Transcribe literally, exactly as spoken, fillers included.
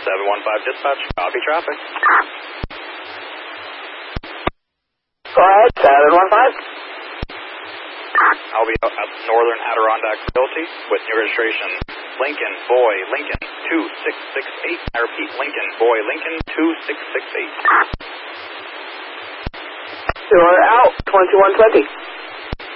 seven one five dispatch, copy traffic. Go ahead, seven one five. I'll be out at Northern Adirondack Realty with new registration Lincoln Boy Lincoln two six six eight. I repeat, Lincoln Boy Lincoln two six six eight. You're out, twenty-one twenty.